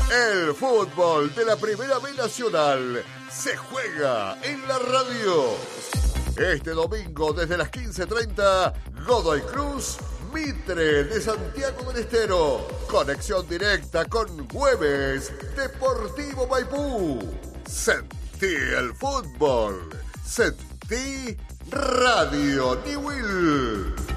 El fútbol de la Primera B Nacional se juega en la radio. Este domingo desde las 15:30, Godoy Cruz, Mitre de Santiago del Estero. Conexión directa con Güemes Deportivo Maipú. Sentí el fútbol. Sentí Radio Newell.